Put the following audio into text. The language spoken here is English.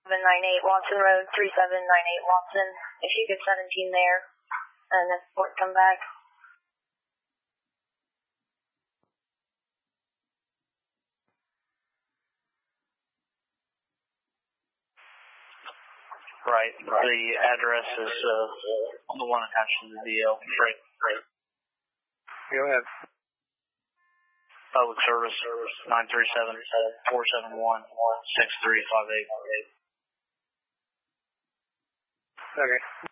798 Watson Road, 3798 Watson. If you get 17 there, and then come back. Right. The address is the one attached to the DL. Right. Go ahead. Public service 937-471-6358. Okay.